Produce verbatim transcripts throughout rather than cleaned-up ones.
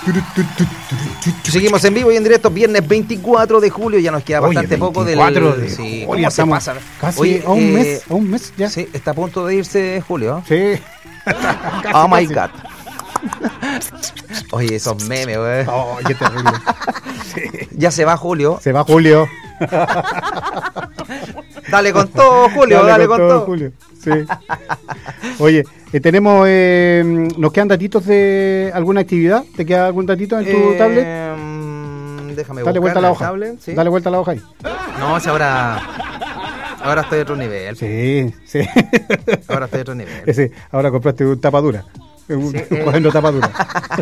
Seguimos en vivo y en directo, viernes veinticuatro de julio, ya nos queda Oye, bastante poco del... de Sí, julio, ¿cómo se estamos pasa? casi Oye, a un eh, mes, a un mes ya. Sí, está a punto de irse Julio. Sí. Oh my casi. God. Oye, esos memes, güey. Oh, qué terrible. Sí. Ya se va Julio. Se va Julio. Dale con todo, Julio, dale, dale con, con todo. Julio. Sí. Oye, eh, tenemos, eh, ¿nos quedan datitos de alguna actividad? ¿Te queda algún datito en tu eh, tablet? Déjame Dale buscar vuelta a la hoja. Tablet, ¿sí? Dale vuelta a la hoja ahí. No, si ahora, ahora estoy a otro nivel. Sí, sí. Ahora estoy a otro nivel. Ese, ahora compraste un tapadura. Un, Sí, un eh. cuaderno tapadura.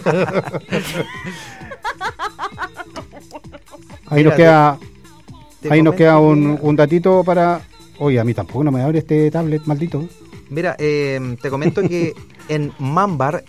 Ahí Mira, nos queda, te ahí nos comento queda un, que- un datito para... Oye, a mí tampoco no me abre este tablet, maldito. Mira, eh, te comento que en Mambar,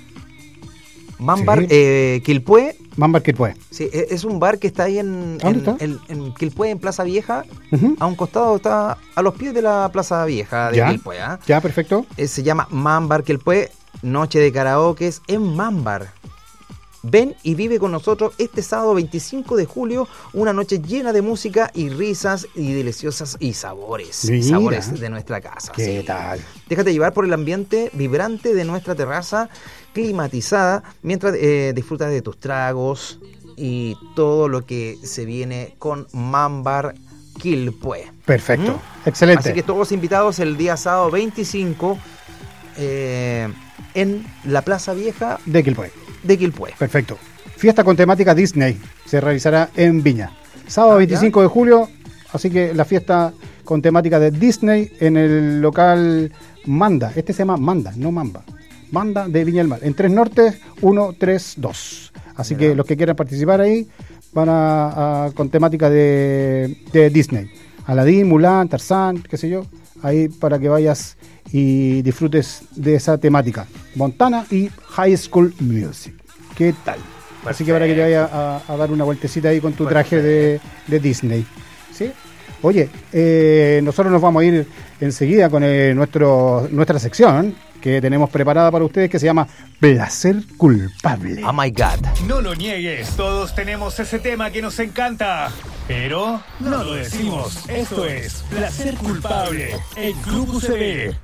Mambar, Sí. eh, Quilpué, Mambar que puede. sí, e- es un bar que está ahí en, ¿Dónde en, está? en- en Quilpué, en Plaza Vieja. Ujú. A un costado está a los pies de la Plaza Vieja de Ya. Quilpué. ¿ah? Ya, perfecto. Eh, se llama Mambar Quilpué, noche de karaoke en Mambar. Ven y vive con nosotros este sábado veinticinco de julio, una noche llena de música y risas y deliciosas y sabores. Mira. Sabores de nuestra casa. ¿Qué sí. tal? Déjate llevar por el ambiente vibrante de nuestra terraza climatizada mientras eh, disfrutas de tus tragos y todo lo que se viene con Mambar Quilpué. Perfecto. ¿Mm? Excelente. Así que todos los invitados el día sábado veinticinco eh, en la Plaza Vieja De Quilpué. de Quilpué. Perfecto. Fiesta con temática Disney se realizará en Viña. Sábado Ah, veinticinco de julio, así que la fiesta con temática de Disney en el local Manda. Este se llama Manda, no Mamba. Manda de Viña del Mar. En Tres Nortes, uno tres dos. Así Mira. que los que quieran participar ahí van a, a- con temática de, de Disney. Aladdin, Mulan, Tarzán, qué sé yo. Ahí para que vayas y disfrutes de esa temática. Montana y High School Music. ¿Qué tal? Así que para que te vayas a, a dar una vueltecita ahí con tu traje de, de Disney. ¿Sí? Oye, eh, nosotros nos vamos a ir enseguida con eh, nuestro, nuestra sección que tenemos preparada para ustedes que se llama Placer Culpable. Oh my God. No lo niegues, todos tenemos ese tema que nos encanta, pero no lo decimos. Esto es Placer Culpable, el Club U C B.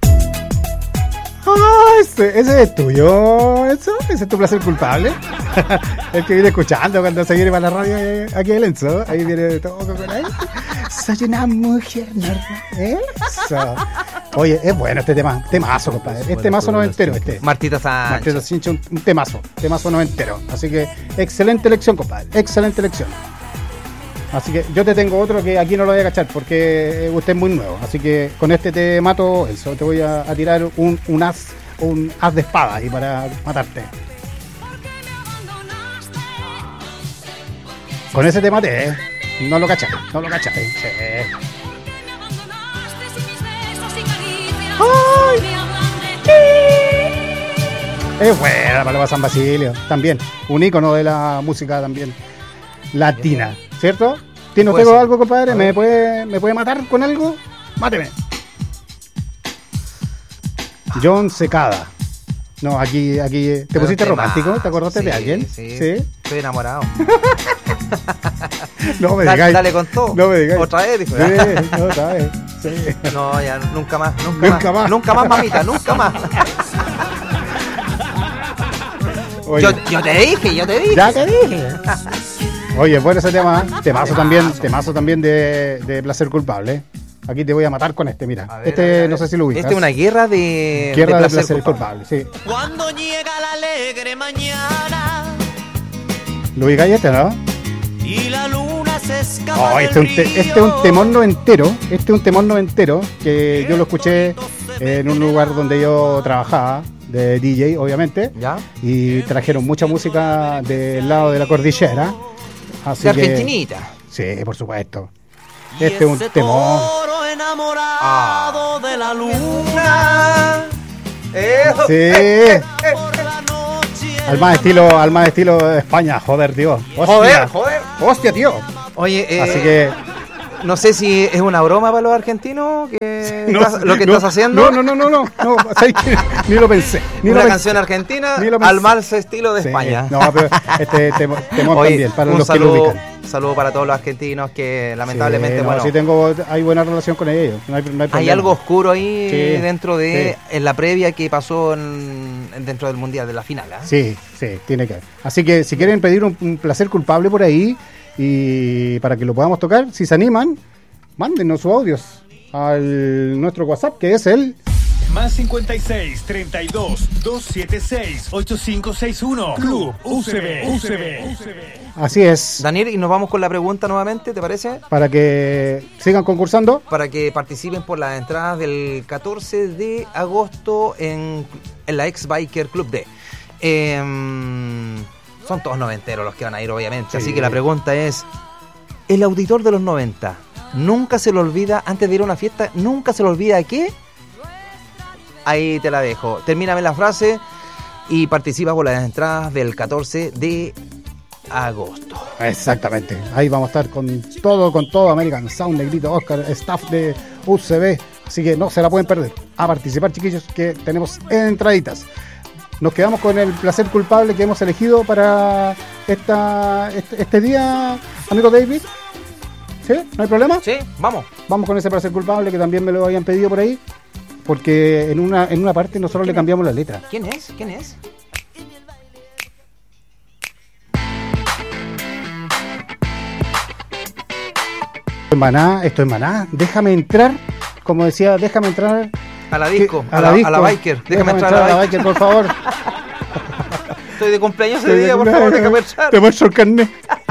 Ah, ese, ese es tuyo, eso, ese es tu placer culpable. El que viene escuchando cuando se viene para la radio eh, aquí el Enzo, ahí viene todo con él. Soy una mujer normal. Eso. Oye, es bueno este tema, temazo, compadre. Este temazo noventero, este. Martita Sánchez. Martita Sánchez, un, un temazo, temazo noventero. Así que excelente elección, compadre, excelente elección. Así que yo te tengo otro que aquí no lo voy a cachar porque usted es muy nuevo. Así que con este te mato, eso. Te voy a, a tirar un, un as, un as de espada ahí para matarte. Con ese te maté, ¿eh? No lo cachai, no lo cachai. Sí. Es buena Paloma San Basilio, también. Un ícono de la música también latina, ¿cierto? ¿Tiene usted Puede ser. algo, compadre? A ¿Me ver. puede, ¿Me puede matar con algo? Máteme. John Secada. No, aquí, aquí. ¿Te Pero pusiste tema- romántico? ¿Te acordaste sí, de alguien? Sí, estoy enamorado. No me Dale, digáis. dale con todo. No me digáis. Otra vez, dijo. Sí, otra vez. Sí. No, ya, nunca más, nunca, Nunca más. Nunca más, mamita, nunca más. Oye, Yo, yo te dije, yo te dije. ya te dije. Oye, bueno ese tema. ¿eh? Temazo también, temazo también de, de placer culpable. Aquí te voy a matar con este, mira. A ver, este a ver, a ver. no sé si lo ubicas. Este es una guerra de, Guerra de de placer, placer culpable. culpable. Sí. Cuando llega la alegre mañana ¿Lo ubicáis este, no? y la luna se escapa Oh, del este, es un te- río. este es un temón noventero. Este es un temón noventero que yo lo escuché en un lugar donde yo trabajaba, de D J, obviamente. ¿Ya? Y trajeron mucha música del lado de la cordillera. Así De que- Argentinita. Sí, por supuesto. Y Este es un ese temón. toro enamorado Ah. de la luna Sí. por la noche. Al más estilo, al más estilo de España, joder, tío. Hostia. Joder, joder. Hostia, tío. Oye, eh, Así que No sé si es una broma para los argentinos que No, estás- lo que no, estás haciendo. No, no, no, no, no, no, ¿sabes qué? Ni lo pensé. Ni Una lo canción pensé. argentina Ni lo pensé. al mal estilo de Sí, España. No, pero este, te, te montan Oye, bien, para un los saludo, que lo ubican. saludo para todos los argentinos que lamentablemente, Sí, no, bueno, sí tengo, hay buena relación con ellos. No hay, no hay, hay problema. algo oscuro ahí Sí, dentro de sí. en la previa que pasó en- dentro del mundial de la final. ¿ah? Sí, sí, tiene que haber. Así que si quieren pedir un, un placer culpable por ahí y para que lo podamos tocar, si se animan, mándenos sus audios al nuestro WhatsApp, que es el Más cincuenta y seis, treinta y dos, doscientos setenta y seis, ochenta y cinco sesenta y uno. Club U C B. U C B. así es, Daniel, y nos vamos con la pregunta nuevamente, ¿te parece? para que sigan concursando. Para que participen por las entradas del catorce de agosto en, en la ex Biker Club D. Em, son todos noventeros los que van a ir, obviamente. Sí. Así que la pregunta es: el auditor de los noventa, ¿nunca se le olvida, antes de ir a una fiesta, nunca se le olvida qué? Ahí te la dejo. Termíname la frase y participa por las entradas del catorce de agosto. Exactamente, ahí vamos a estar con todo, con todo American Sound, Negrito, Oscar, staff de U C B, así que no se la pueden perder. A participar, chiquillos, que tenemos entraditas. Nos quedamos con el placer culpable que hemos elegido para esta este, este día, amigo David. ¿Sí? ¿No hay problema? Sí, vamos. Vamos con ese placer culpable que también me lo habían pedido por ahí, porque en una, en una parte nosotros le cambiamos la letra. ¿Quién es? ¿Quién es? Esto es Maná, esto es Maná, déjame entrar, como decía, déjame entrar A la disco, que- a, la, disco. a la biker. Déjame, entrar a la biker. por favor. Estoy de cumpleaños ese día, por favor, déjame entrar. Te muestro el carnet.